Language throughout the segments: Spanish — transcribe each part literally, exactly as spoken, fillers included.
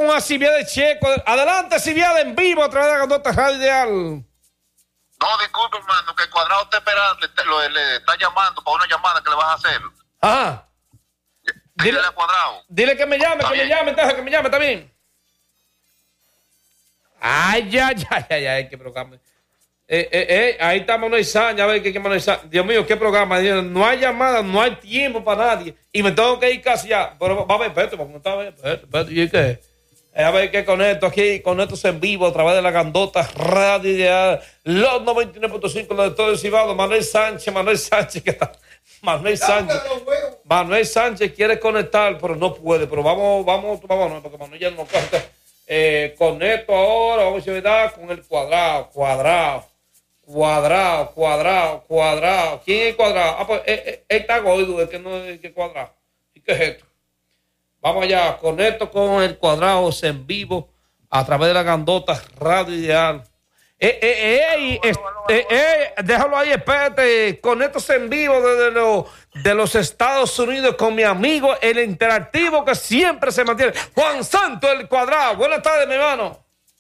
con Acibiade de Checo. Adelante, Acibiade, en vivo a través de la Gandota Radio Ideal. No, disculpe, hermano, que el Cuadrado está esperando, le, lo, le está llamando para una llamada que le vas a hacer. Ajá. Dile, dile a Cuadrado. Dile que me llame, Está que bien. me llame, entonces, que me llame, ¿está bien? Ay, ya, ya, ya, ya, qué programa. Eh, eh, eh, ahí está Manuel Sánchez, a ver qué, qué Manuel Sánchez. Dios mío, qué programa. Dios, no hay llamada, no hay tiempo para nadie. Y me tengo que ir casi ya. Pero va a ver, espérate, porque no está bien, espérate, espérate. ¿Y qué? Eh, a ver qué conecto aquí, conecto en vivo a través de la Gandota Radio Ideal. Los noventa y nueve punto cinco, los de todo el Cibado. Manuel Sánchez, Manuel Sánchez, que está. Manuel Sánchez. Manuel Sánchez quiere conectar, pero no puede. Pero vamos, vamos, vamos, porque Manuel ya no coge. Eh, conecto ahora, vamos a ver, con el Cuadrado, Cuadrado. Cuadrado, Cuadrado, Cuadrado. ¿Quién es Cuadrado? Ah, pues él, él, él está gordo, es que no es que Cuadrado. ¿Y qué es esto? Vamos allá, conecto con el Cuadrado en vivo a través de la Gandota Radio Ideal. Eh, eh, eh, eh, eh, eh, déjalo ahí, espérate. Conectos en vivo desde los, de los Estados Unidos con mi amigo, el interactivo que siempre se mantiene. Juan Santos, el Cuadrado. Buenas tardes, mi hermano.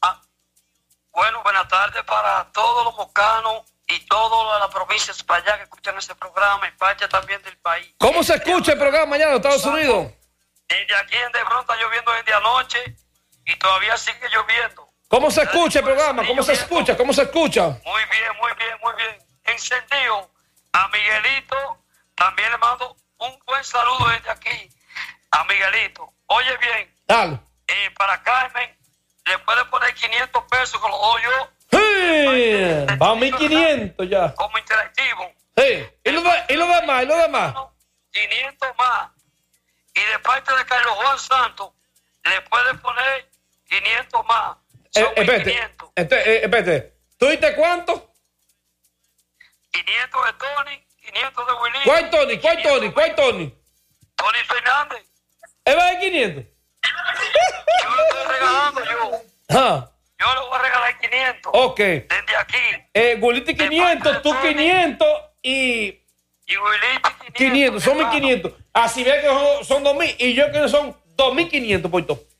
Bueno, buenas tardes para todos los mocanos y todas las provincias para allá que escuchan este programa y para allá también del país. ¿Cómo se escucha el programa allá en los Estados Unidos? Desde aquí en De Bron está lloviendo desde anoche y todavía sigue lloviendo. ¿Cómo se escucha el programa? ¿Cómo se escucha? ¿Cómo se escucha? Muy bien, muy bien, muy bien. Encendido. A Miguelito también le mando un buen saludo desde aquí. A Miguelito. Oye bien. Dale. Eh, para Carmen. Le puede poner quinientos pesos con los hoyos. ¡Sí! Va a mil quinientos ya. Como interactivo. Sí. ¿Y lo, de, y lo demás? ¿Y lo demás? quinientos más. Y de parte de Carlos Juan Santos, le puede poner quinientos más. Son Eh, espérate, este, eh, espérate. ¿Tú diste cuánto? quinientos de Tony, quinientos de Willy. ¿Cuál Tony? ¿Cuál Tony? ¿Cuál Tony? Tony Fernández. ¿Él va de quinientos? Yo le estoy regalando yo. Ah. Yo le voy a regalar quinientos. Ok. Desde aquí. Eh, Guliti quinientos, tú quinientos y... Y Willy quinientos. quinientos, son mil quinientos. Así ve que son, son dos mil y yo que son dos mil quinientos por todo.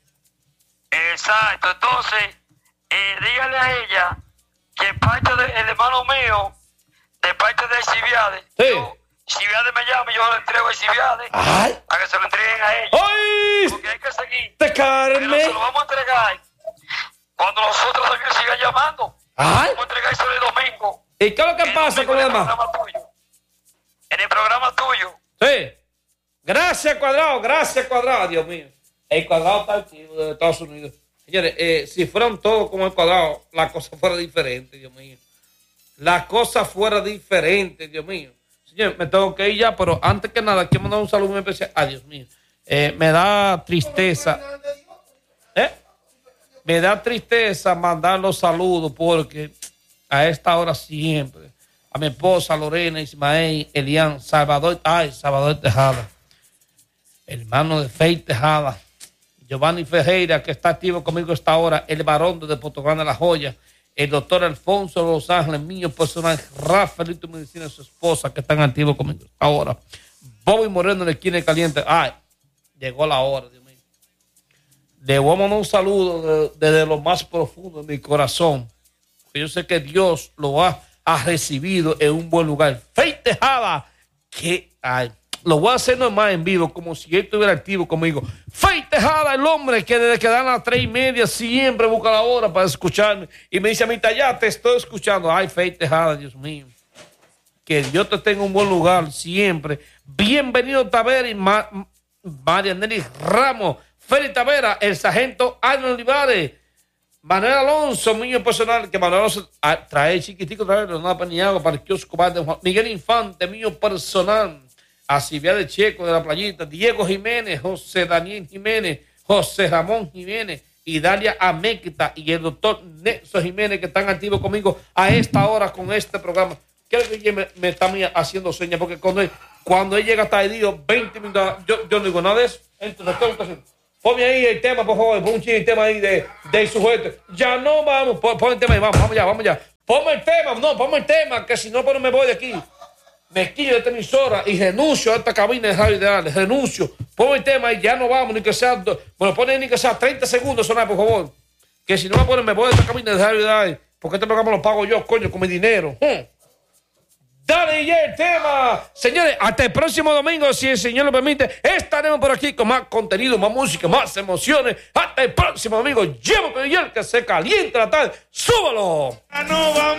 Exacto. Entonces, eh, dígale a ella que parte del hermano mío, de parte de Cibiade, sí. yo, Cibiade me llama y yo le entrego a Cibiade. Ay. A que se lo entreguen a ella. ¡Ay! Porque hay que seguir. ¡Te Carmen! Pero se lo vamos a entregar cuando nosotros también sigan llamando. Ay. Vamos a entregar eso el domingo. ¿Y qué es lo que el pasa con lo demás? En el programa tuyo. En el programa tuyo. Sí. Gracias, Cuadrado. Gracias, Cuadrado. Dios mío. El Cuadrado está activo de Estados Unidos. Señores, eh, si fueran todos como el Cuadrado, la cosa fuera diferente, Dios mío. La cosa fuera diferente, Dios mío. Señor, me tengo que ir ya, pero antes que nada, quiero mandar un saludo muy especial. Ay, Dios mío. Eh, me da tristeza. ¿Eh? Me da tristeza mandar los saludos porque a esta hora siempre, a mi esposa Lorena, Ismael, Elian, Salvador, ay, Salvador Tejada, hermano de Fey Tejada, Giovanni Ferreira, que está activo conmigo a esta hora, el varón de Potogán de la Joya, el doctor Alfonso Los Ángeles, mío personal, Rafaelito Medicina, su esposa, que están activos conmigo ahora. Bobby Moreno en la esquina caliente. Ay, llegó la hora, Dios mío. Le voy a mandar un saludo desde de, de lo más profundo de mi corazón. Porque yo sé que Dios lo ha, ha recibido en un buen lugar. Fey Tejada, que ay, lo voy a hacer nomás en vivo, como si él estuviera activo conmigo. Fey Tejada, el hombre que desde que dan las tres y media siempre busca la hora para escucharme. Y me dice a mí, ya te estoy escuchando. Ay, Fey Tejada, Dios mío. Que Dios te tenga en un buen lugar siempre. Bienvenido, Tavera y Ma María Nelly Ramos. Félix Tavera, el sargento Arnold Olivares. Manuel Alonso, mío personal, que Manuel Alonso ah, trae chiquitico, trae nada para ni agua para el kiosco de Juan Miguel Infante, mío personal. Acibiade de Checo de la Playita, Diego Jiménez, José Daniel Jiménez, José Ramón Jiménez y Dalia Améquita y el doctor Nelson Jiménez, que están activos conmigo a esta hora con este programa. Creo que me, me está haciendo señas, porque cuando él, cuando él llega hasta ahí, digo, veinte minutos, yo, yo no digo nada de eso. Entonces, ¿qué está haciendo? Ponme ahí el tema, por favor, pon un ching el tema ahí de, de sujeto. Ya no vamos, pon, pon el tema ahí, vamos, vamos ya, vamos ya. Ponme el tema, no, ponme el tema, que si no, pues no me voy de aquí. me quillo de esta emisora y renuncio a esta cabina de radio ideal, renuncio, pongo el tema y ya no vamos, ni que sea, bueno, ponen ni que sea treinta segundos sonar, por favor, que si no me ponen, me voy de esta cabina de radio ideal, porque este programa lo pago yo, coño, con mi dinero. Hmm. Dale ya el tema. Señores, hasta el próximo domingo, si el Señor lo permite, estaremos por aquí con más contenido, más música, más emociones. Hasta el próximo domingo. Llevo con el que se calienta la tarde. ¡Súbalo! No vamos.